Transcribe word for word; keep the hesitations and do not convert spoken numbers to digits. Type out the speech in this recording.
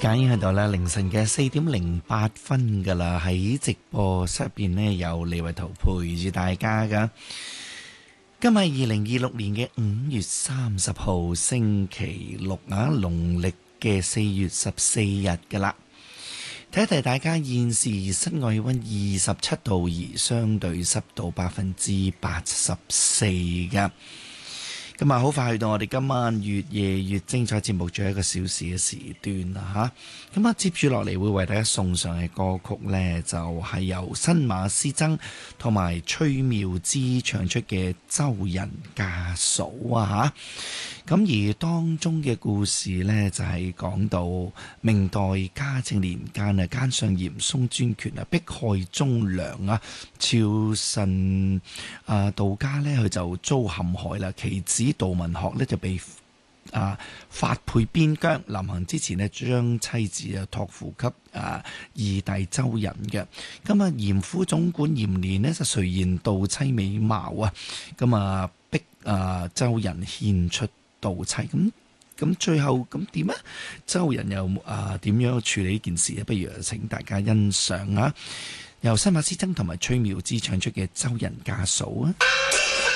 間已經喺度啦，凌晨嘅四點零八分噶啦，喺直播室入邊呢，有李慧圖陪住大家噶。今日二零二六年嘅五月三十號星期六啊，農曆嘅四月十四日噶啦。提一提大家，現時室外氣溫二十七度，而相對濕度百分之八十四噶。今日好快去到我哋今晚越夜越精彩節目最後一個小時嘅時段啦吓，咁啊接住落嚟會為大家送上嘅歌曲呢，就係、是、由新馬師曾同埋崔妙芝唱出嘅《周人家嫂》啊吓，咁而當中嘅故事呢，就係、是、講到明代嘉靖年間啊，奸相嚴嵩專權啊，迫害忠良啊，朝臣啊道家呢，佢就遭陷害啦，其子杜文學呢就被啊發配邊疆，臨行之前呢，將妻子啊託付給啊二弟周人嘅。咁啊嚴府總管嚴年呢，就垂涎盜妻美貌啊，咁啊逼啊周人獻出盜妻。咁咁最後咁點啊？周人又啊點樣處理呢件事啊？不如請大家欣賞啊，由新馬師曾同埋崔妙芝唱出嘅《周人家嫂》啊。